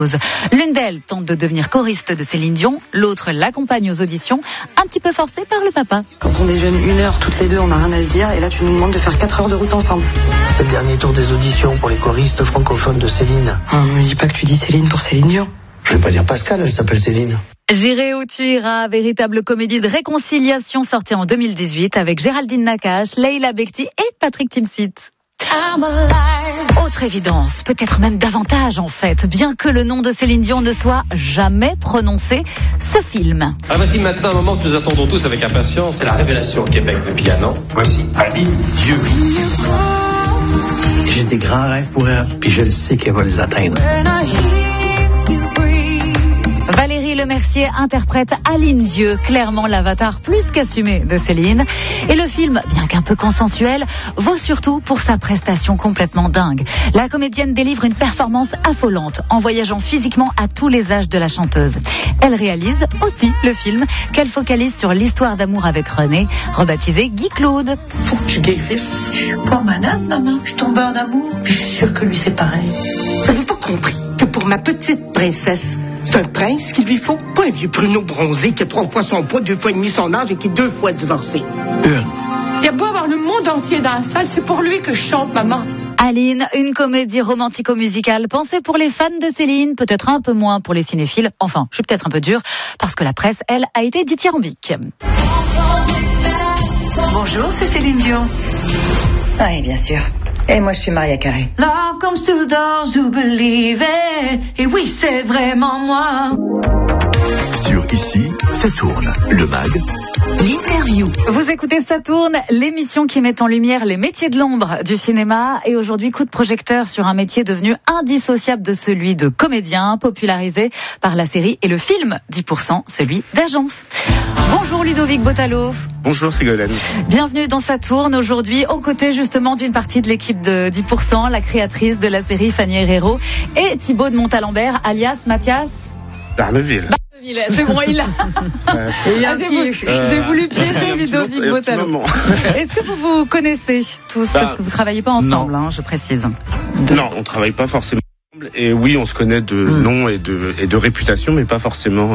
L'une d'elles tente de devenir choriste de Céline Dion, l'autre l'accompagne aux auditions, un petit peu forcée par le papa. Quand on déjeune 1 heure toutes les deux, on n'a rien à se dire, et là tu nous demandes de faire 4 heures de route ensemble. C'est le dernier tour des auditions pour les choristes francophones de Céline. Me dis pas que tu dis Céline pour Céline Dion. Je vais pas dire Pascal, elle s'appelle Céline. J'irai où tu iras, véritable comédie de réconciliation sortie en 2018 avec Géraldine Nakache, Leila Bekti et Patrick Timsit. Autre évidence, peut-être même davantage en fait, bien que le nom de Céline Dion ne soit jamais prononcé, ce film. Alors voici maintenant un moment que nous attendons tous avec impatience, c'est la révélation au Québec depuis un an. Voici Aline Dieu. J'ai des grands rêves pour elle, puis je le sais qu'elle va les atteindre. Valérie Lemercier interprète Aline Dieu, clairement l'avatar plus qu'assumé de Céline. Et le film, bien qu'un peu consensuel, vaut surtout pour sa prestation complètement dingue. La comédienne délivre une performance affolante en voyageant physiquement à tous les âges de la chanteuse. Elle réalise aussi le film qu'elle focalise sur l'histoire d'amour avec René, rebaptisé Guy Claude. Faut que tu guérisses. Je suis pas malade, maman. Je tombe en amour. Puis je suis sûre que lui c'est pareil. Vous n'avez pas compris que pour ma petite princesse, c'est un prince qu'il lui faut, pas un vieux pruneau bronzé qui a 3 fois son poids, 2 fois et demi son âge et qui est 2 fois divorcé. Il y a beau avoir le monde entier dans la salle, c'est pour lui que je chante, maman. Aline, une comédie romantico-musicale pensée pour les fans de Céline, peut-être un peu moins pour les cinéphiles. Enfin, je suis peut-être un peu dure, parce que la presse, elle, a été dithyrambique. Bonjour, c'est Céline Dion. Oui, bien sûr. Et moi, je suis Maria Carey. Love comes to those who believe it. Et oui, c'est vraiment moi. Sur Ici, ça tourne. Le mag. L'interview. Vous écoutez Ça tourne, l'émission qui met en lumière les métiers de l'ombre du cinéma. Et aujourd'hui, coup de projecteur sur un métier devenu indissociable de celui de comédien, popularisé par la série et le film 10%, celui d'agent. Bonjour Ludovic Bottalo. Bonjour Ségolène. Bienvenue dans Ça tourne aujourd'hui, aux côtés justement d'une partie de l'équipe de 10%, la créatrice de la série Fanny Herrero et Thibaut de Montalembert, alias Mathias Barneville. C'est bon, il a. J'ai voulu piéger Ludovic Bottalo. Est-ce que vous vous connaissez tous parce que vous travaillez pas ensemble, hein, je précise. Non, on travaille pas forcément. Et oui, on se connaît de nom et de réputation, mais pas forcément,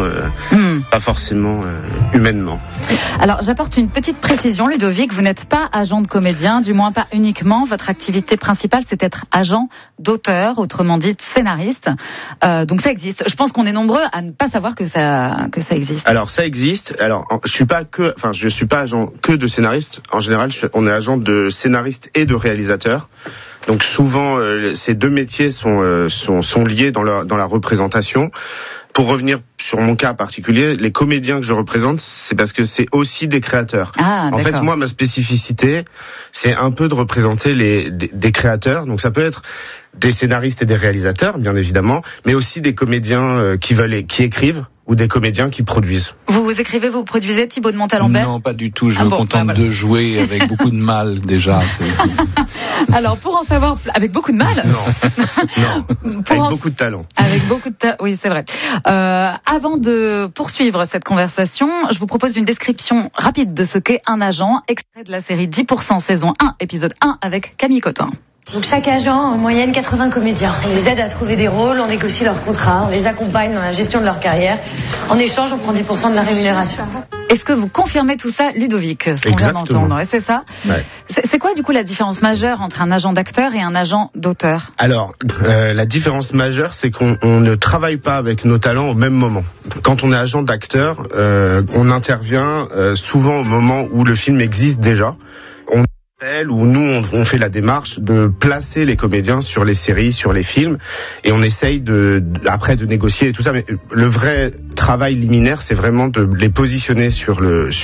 humainement. Alors, j'apporte une petite précision, Ludovic. Vous n'êtes pas agent de comédien, du moins pas uniquement. Votre activité principale, c'est être agent d'auteur, autrement dit scénariste. Donc ça existe. Je pense qu'on est nombreux à ne pas savoir que ça existe. Alors ça existe. Alors je suis pas agent que de scénariste. En général, on est agent de scénariste et de réalisateur. Donc souvent, ces deux métiers sont liés dans la représentation. Pour revenir sur mon cas particulier, les comédiens que je représente, c'est parce que c'est aussi des créateurs. En fait, moi, ma spécificité, c'est un peu de représenter des créateurs. Donc ça peut être des scénaristes et des réalisateurs, bien évidemment, mais aussi des comédiens qui écrivent ou des comédiens qui produisent. Vous écrivez, vous produisez, Thibaut de Montalembert ? Non, pas du tout. Je me contente de jouer avec beaucoup de mal, déjà. Alors, pour en savoir... Avec beaucoup de mal ? Non. Avec beaucoup de talent. Avec beaucoup de talent, oui, c'est vrai. Avant de poursuivre cette conversation, je vous propose une description rapide de ce qu'est un agent, extrait de la série 10% saison 1, épisode 1, avec Camille Cotin. Donc chaque agent, en moyenne 80 comédiens. On les aide à trouver des rôles, on négocie leurs contrats, on les accompagne dans la gestion de leur carrière. En échange, on prend 10% de la rémunération. Est-ce que vous confirmez tout ça, Ludovic, ce qu'on vient d'entendre ? C'est ça ? Ouais. C'est quoi du coup la différence majeure entre un agent d'acteur et un agent d'auteur ? Alors, la différence majeure, c'est qu'on ne travaille pas avec nos talents au même moment. Quand on est agent d'acteur, on intervient souvent au moment où le film existe déjà. Où nous on fait la démarche de placer les comédiens sur les séries, sur les films, et on essaye après de négocier et tout ça. Mais le vrai travail liminaire, c'est vraiment de les positionner sur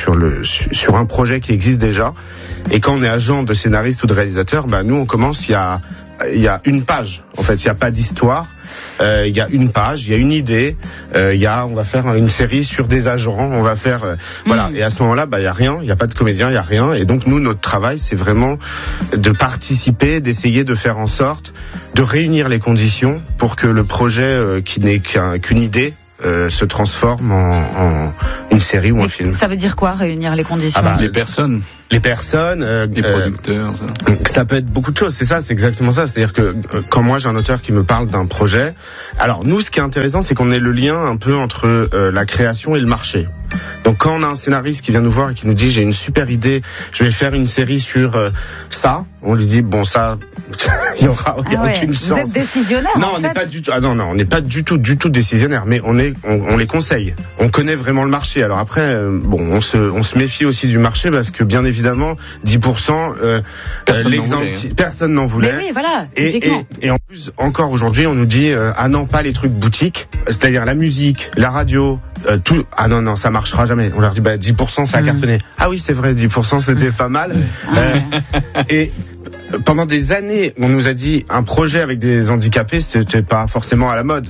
un projet qui existe déjà. Et quand on est agent de scénariste ou de réalisateur, nous on commence, il y a une page. En fait, il n'y a pas d'histoire. Il y a une page, il y a une idée. On va faire une série sur des agents. On va faire voilà. Et à ce moment-là, il y a rien. Il y a pas de comédien, il y a rien. Et donc nous, notre travail, c'est vraiment de participer, d'essayer de faire en sorte de réunir les conditions pour que le projet qui n'est qu'une idée se transforme en une série ou un film. Ça veut dire quoi, réunir les conditions ? Les personnes. les personnes, les producteurs. Ça peut être beaucoup de choses. C'est exactement ça. C'est-à-dire que quand moi j'ai un auteur qui me parle d'un projet, alors nous, ce qui est intéressant, c'est qu'on ait le lien un peu entre la création et le marché. Donc quand on a un scénariste qui vient nous voir et qui nous dit j'ai une super idée, je vais faire une série sur ça, on lui dit bon ça, il y aura aucune chance. Vous êtes décisionnaire. Non, on n'est pas du tout. On n'est pas du tout décisionnaire, mais on les conseille. On connaît vraiment le marché. Alors après, on se méfie aussi du marché parce que bien évidemment 10%, personne n'en voulait. Mais oui, voilà. Et en plus, encore aujourd'hui, on nous dit ah non, pas les trucs boutiques, c'est-à-dire la musique, la radio. Tout, ah non, ça marchera jamais. On leur dit 10% ça a cartonné. Ah oui, c'est vrai, 10% c'était pas mal. Et pendant des années, on nous a dit un projet avec des handicapés, c'était pas forcément à la mode.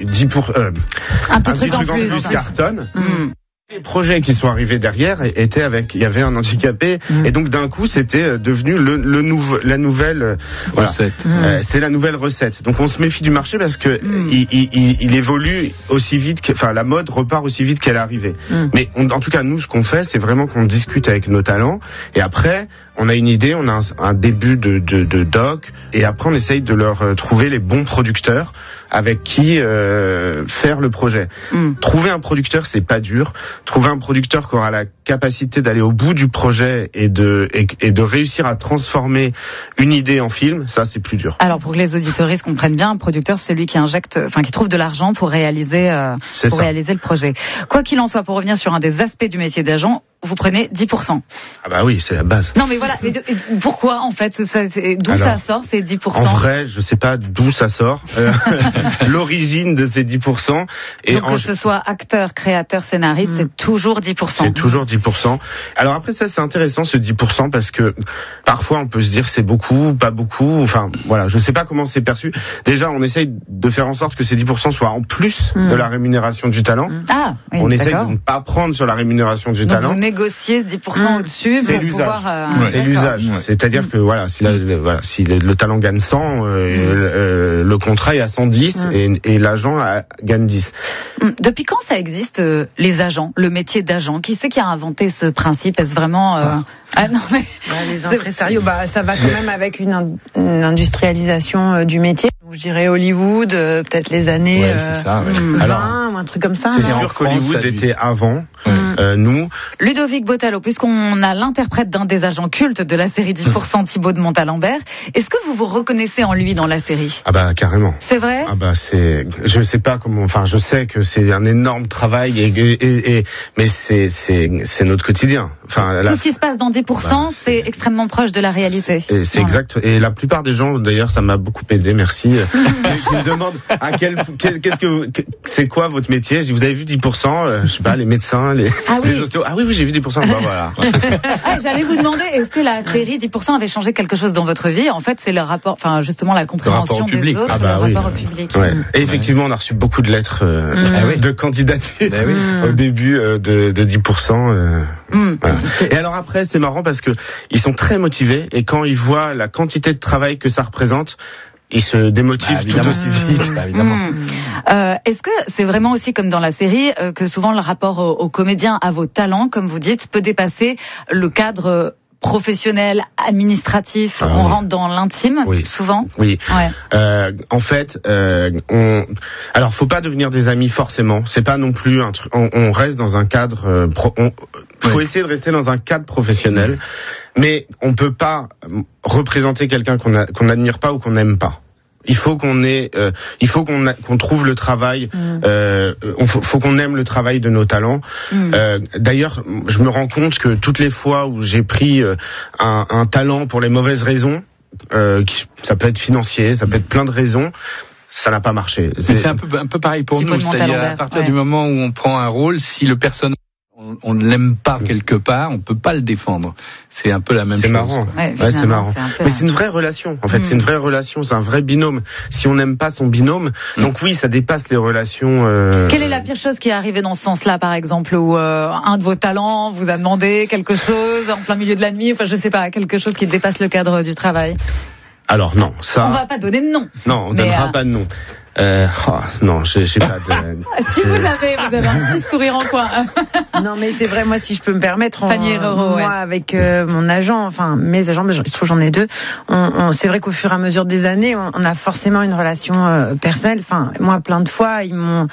Un petit truc en plus cartonne. Les projets qui sont arrivés derrière étaient il y avait un handicapé et donc d'un coup c'était devenu la nouvelle recette. C'est la nouvelle recette. Donc on se méfie du marché parce que il évolue aussi vite la mode repart aussi vite qu'elle est arrivée. Mais en tout cas nous ce qu'on fait c'est vraiment qu'on discute avec nos talents et après on a une idée, on a un début de doc et après on essaye de leur trouver les bons producteurs avec qui faire le projet. Trouver un producteur, c'est pas dur. Trouver un producteur qui aura la capacité d'aller au bout du projet et de réussir à transformer une idée en film, ça c'est plus dur. Alors pour que les auditeuristes comprennent bien, un producteur c'est celui qui qui trouve de l'argent pour réaliser le projet. Quoi qu'il en soit, pour revenir sur un des aspects du métier d'agent, vous prenez 10%. Ah bah oui, c'est la base. Non mais voilà, pourquoi en fait d'où ça sort ces 10%? En vrai, je sais pas d'où ça sort. L'origine de ces 10%. Et donc que ce soit acteur, créateur, scénariste, c'est toujours 10%. C'est toujours 10%. Alors après ça c'est intéressant ce 10% parce que parfois on peut se dire c'est beaucoup, pas beaucoup. Enfin voilà, je sais pas comment c'est perçu. Déjà on essaye de faire en sorte que ces 10% soient en plus de la rémunération du talent. Ah, oui, on essaye de ne pas prendre sur la rémunération du talent. Vous négociez 10% au-dessus pour pouvoir... C'est l'usage. C'est-à-dire que si le talent gagne 100, le contrat est à 110 et l'agent gagne 10. Depuis quand ça existe, les agents, le métier d'agent? Qui c'est qui a inventé ce principe? Est-ce vraiment... les impresarios, ça va quand même avec une industrialisation du métier. Je dirais Hollywood, peut-être les années 20 ou un truc comme ça. C'est sûr qu'Hollywood était avant nous. Ludovic Bottalo, puisqu'on a l'interprète d'un des agents cultes de la série 10%, Thibaut de Montalembert, est-ce que vous vous reconnaissez en lui dans la série? Ah bah carrément. C'est vrai? Ah bah je sais pas comment, enfin je sais que c'est un énorme travail mais c'est notre quotidien. Enfin tout ce qui se passe dans 10%, c'est extrêmement proche de la réalité. C'est exact. Et la plupart des gens, d'ailleurs, ça m'a beaucoup aidé, merci. Qui me demandent c'est quoi votre métier? Je dis, vous avez vu 10%, je sais pas, les médecins, les ostéos. Ah oui, j'ai vu 10%. Bah voilà. J'allais vous demander, est-ce que la série 10% avait changé quelque chose dans votre vie? En fait, c'est le rapport, justement la compréhension des autres, rapport au public. Ouais. Et effectivement, on a reçu beaucoup de lettres de candidature au début de 10%. Voilà. Et alors après, c'est marrant parce que ils sont très motivés et quand ils voient la quantité de travail que ça représente, ils se démotivent tout aussi vite. Est-ce que c'est vraiment aussi comme dans la série que souvent le rapport aux comédiens, à vos talents, comme vous dites, peut dépasser le cadre professionnel, administratif, on rentre dans l'intime souvent. Oui. En fait, alors faut pas devenir des amis forcément. C'est pas non plus un truc. On reste dans un cadre. Faut essayer de rester dans un cadre professionnel, mais on peut pas représenter quelqu'un qu'on n'admire pas ou qu'on n'aime pas. Il faut qu'on trouve le travail. Faut qu'on aime le travail de nos talents. D'ailleurs, je me rends compte que toutes les fois où j'ai pris un talent pour les mauvaises raisons, ça peut être financier, ça peut être plein de raisons. Ça n'a pas marché. C'est un peu pareil pour nous. C'est-à-dire à partir du moment où on prend un rôle, si le personnage on ne l'aime pas quelque part, on peut pas le défendre. C'est un peu la même chose. C'est marrant. C'est marrant. Mais c'est une vraie relation. En fait, c'est une vraie relation. C'est un vrai binôme. Si on n'aime pas son binôme, donc oui, ça dépasse les relations. Quelle est la pire chose qui est arrivée dans ce sens-là, par exemple, où un de vos talents vous a demandé quelque chose en plein milieu de la nuit, enfin je sais pas, quelque chose qui dépasse le cadre du travail? Alors non, ça. On va pas donner de nom. Non, on donnera pas de nom. Non, j'ai pas de... Si vous avez un petit sourire en coin. Non, mais c'est vrai, moi, si je peux me permettre, moi, avec mon agent, enfin, mes agents, il se trouve j'en ai 2, c'est vrai qu'au fur et à mesure des années, on a forcément une relation personnelle. Enfin, moi, plein de fois, ils m'ont